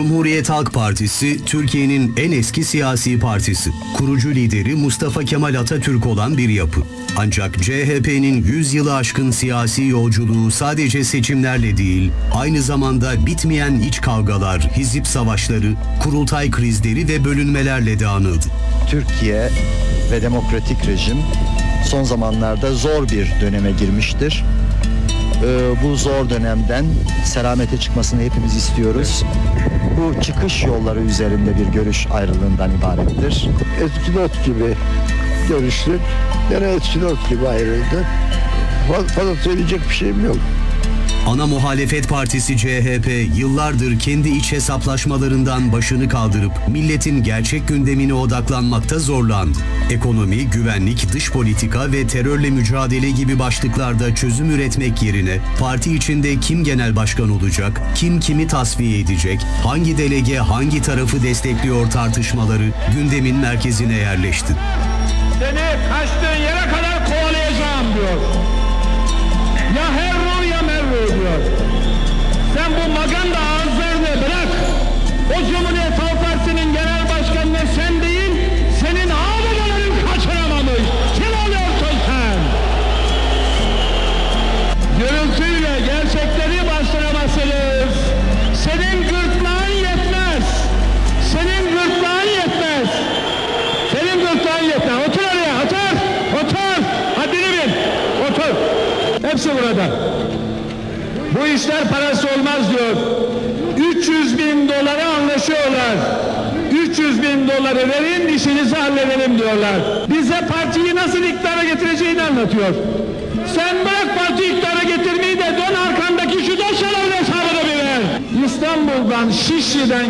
Cumhuriyet Halk Partisi, Türkiye'nin en eski siyasi partisi. Kurucu lideri Mustafa Kemal Atatürk olan bir yapı. Ancak CHP'nin 100 yılı aşkın siyasi yolculuğu sadece seçimlerle değil, aynı zamanda bitmeyen iç kavgalar, hizip savaşları, kurultay krizleri ve bölünmelerle de anıldı. Türkiye ve demokratik rejim son zamanlarda zor bir döneme girmiştir. Bu zor dönemden selamete çıkmasını hepimiz istiyoruz. Bu çıkış yolları üzerinde bir görüş ayrılığından ibarettir. Eski not gibi görüştük. Yine eski not gibi ayrıldı. Fazla söyleyecek bir şeyim yok. Ana muhalefet partisi CHP yıllardır kendi iç hesaplaşmalarından başını kaldırıp milletin gerçek gündemine odaklanmakta zorlandı. Ekonomi, güvenlik, dış politika ve terörle mücadele gibi başlıklarda çözüm üretmek yerine parti içinde kim genel başkan olacak, kim kimi tasfiye edecek, hangi delege hangi tarafı destekliyor tartışmaları gündemin merkezine yerleşti. Seni kaçtığın yere kadar kovalayacağım diyor. Ya herru ya merru diyor. Sen bu maganda ağızlarını bırak. O Cumhuriyet Halk Partisi'nin genel başkanını sen değil, senin ağababaların kaçıramamış. Kim oluyorsun sen? Gürültüyle gerçekleri başaramazsınız. Senin gırtlağın yetmez. Senin gırtlağın yetmez. Senin gırtlağın yetmez. Otur oraya, otur. Otur. Haddini bil. Otur. Hepsi burada. Bu işler parası olmaz diyor. 300.000 dolara anlaşıyorlar. 300.000 doları verin, işinizi halledelim diyorlar. Bize partiyi nasıl iktidara getireceğini anlatıyor. Sen bırak partiyi iktidara getirmeyi de dön arkandaki şu dosyaların hesabını bir ver. İstanbul'dan, Şişli'den